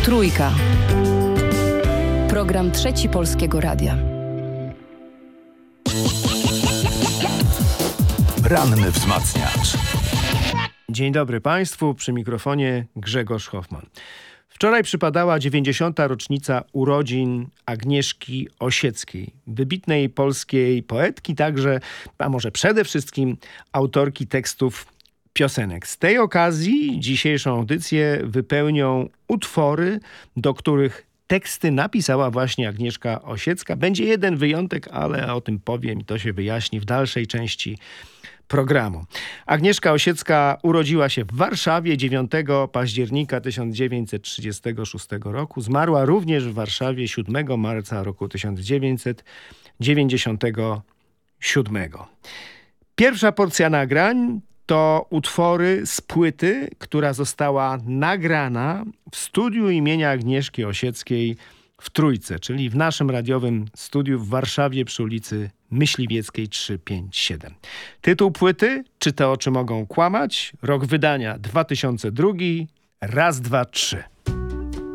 Trójka. Program Trzeci Polskiego Radia. Ranny wzmacniacz. Dzień dobry Państwu, przy mikrofonie Grzegorz Hoffman. Wczoraj przypadała 90. rocznica urodzin Agnieszki Osieckiej, wybitnej polskiej poetki, także, a może przede wszystkim autorki tekstów piosenek. Z tej okazji dzisiejszą audycję wypełnią utwory, do których teksty napisała właśnie Agnieszka Osiecka. Będzie jeden wyjątek, ale o tym powiem i to się wyjaśni w dalszej części programu. Agnieszka Osiecka urodziła się w Warszawie 9 października 1936 roku. Zmarła również w Warszawie 7 marca roku 1997. Pierwsza porcja nagrań to utwory z płyty, która została nagrana w studiu imienia Agnieszki Osieckiej w Trójce, czyli w naszym radiowym studiu w Warszawie przy ulicy Myśliwieckiej 357. Tytuł płyty: Czy te oczy mogą kłamać? Rok wydania 2002. Raz, dwa, trzy.